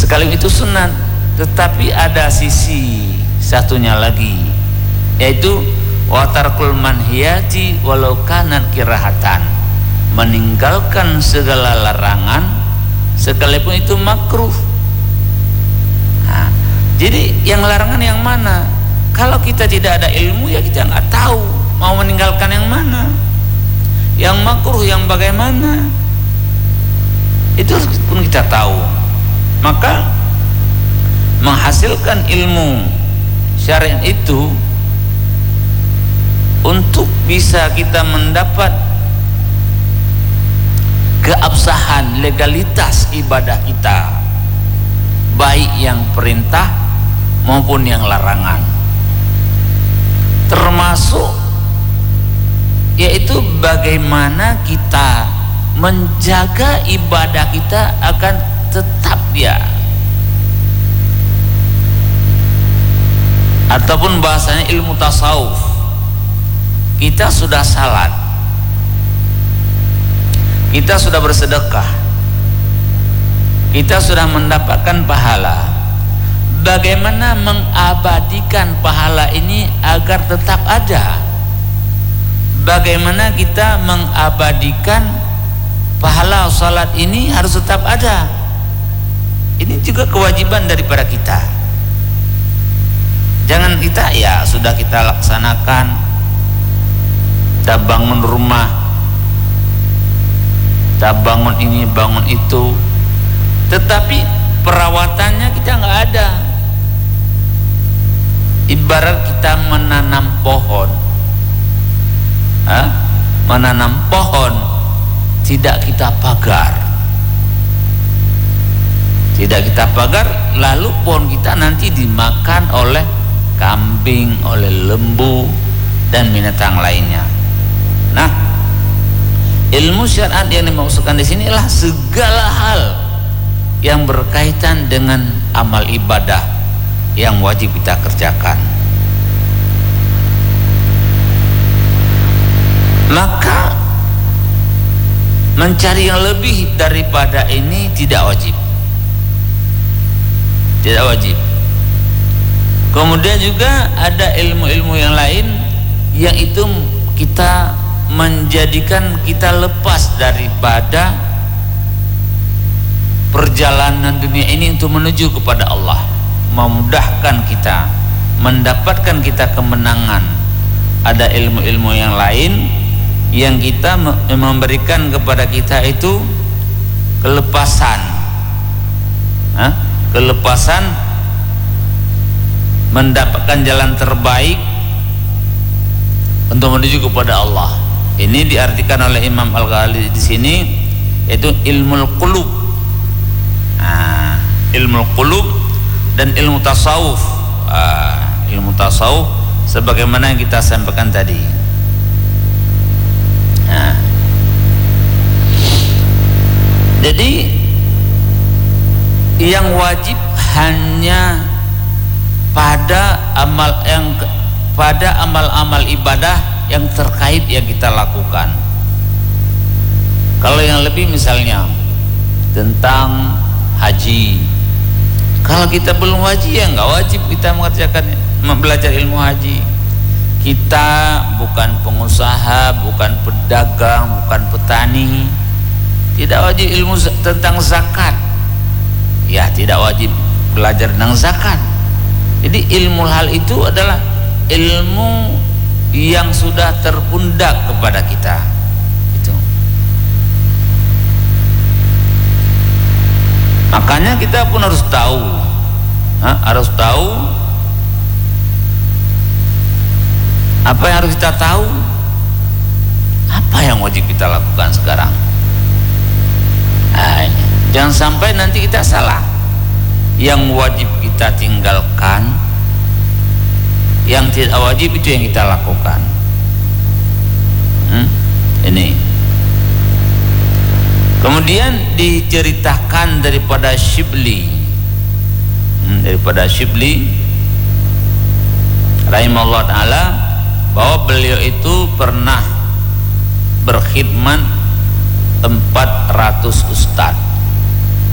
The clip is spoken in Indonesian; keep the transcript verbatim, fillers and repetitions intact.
Sekalipun itu sunat, tetapi ada sisi satunya lagi, yaitu watarkul manhiyati walau kanat kirahatan, meninggalkan segala larangan sekalipun itu makruh. Nah, jadi yang larangan yang mana? Kalau kita tidak ada ilmu, ya kita nggak tahu mau meninggalkan yang mana, yang makruh yang bagaimana. Itu pun kita tahu. Maka menghasilkan ilmu syariat itu untuk bisa kita mendapat keabsahan legalitas ibadah kita, baik yang perintah maupun yang larangan, termasuk yaitu bagaimana kita menjaga ibadah kita akan tetap dia, ataupun bahasanya ilmu tasawuf. Kita sudah salat, kita sudah bersedekah, kita sudah mendapatkan pahala. Bagaimana mengabadikan pahala ini agar tetap ada? Bagaimana kita mengabadikan pahala salat ini harus tetap ada? Ini juga kewajiban daripada kita. Jangan kita ya sudah kita laksanakan, kita bangun rumah, kita bangun ini bangun itu, tetapi perawatannya kita nggak ada. Ibarat kita menanam pohon, Hah? menanam pohon tidak kita pagar, tidak kita pagar, lalu pohon kita nanti dimakan oleh kambing, oleh lembu dan binatang lainnya. Nah, ilmu syariat yang dimaksudkan di sini adalah segala hal yang berkaitan dengan amal ibadah yang wajib kita kerjakan. Maka mencari yang lebih daripada ini tidak wajib, tidak wajib. Kemudian juga ada ilmu-ilmu yang lain yang itu kita menjadikan kita lepas daripada perjalanan dunia ini untuk menuju kepada Allah, memudahkan kita, mendapatkan kita kemenangan. Ada ilmu-ilmu yang lain yang kita memberikan kepada kita itu kelepasan, Hah? kelepasan mendapatkan jalan terbaik untuk menuju kepada Allah. Ini diartikan oleh Imam Al-Ghazali di sini yaitu ilmu qulub. Nah, ilmu qulub dan ilmu tasawuf. Ah, ilmu tasawuf sebagaimana yang kita sampaikan tadi. Nah, jadi yang wajib hanya pada amal yang pada amal-amal ibadah yang terkait yang kita lakukan. Kalau yang lebih misalnya tentang haji, kalau kita belum haji ya nggak wajib kita mengerjakan belajar ilmu haji. Kita bukan pengusaha, bukan pedagang, bukan petani, tidak wajib ilmu tentang zakat. Ya, tidak wajib belajar tentang zakat. Jadi ilmu hal itu adalah ilmu yang sudah terpundak kepada kita. Itu. Makanya kita pun harus tahu, ha? harus tahu apa yang harus kita tahu, apa yang wajib kita lakukan sekarang. Nah, jangan sampai nanti kita salah. Yang wajib kita tinggalkan, yang tidak wajib itu yang kita lakukan. hmm? Ini kemudian diceritakan daripada Syibli, hmm, daripada Syibli rahimahullah ta'ala, bahwa beliau itu pernah berkhidmat empat ratus ustadz.